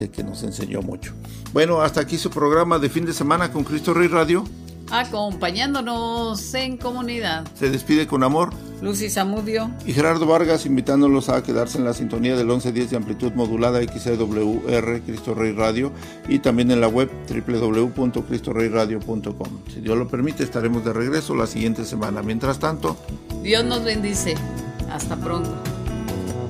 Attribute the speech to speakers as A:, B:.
A: que nos enseñó mucho. Bueno, hasta aquí su programa de fin de semana con Cristo Rey Radio.
B: Acompañándonos en comunidad.
A: Se despide con amor
B: Lucy Zamudio
A: y Gerardo Vargas, invitándolos a quedarse en la sintonía del 1110 de amplitud modulada XCWR Cristo Rey Radio y también en la web www.cristoreyradio.com. Si Dios lo permite, estaremos de regreso la siguiente semana. Mientras tanto,
B: Dios nos bendice. Hasta pronto.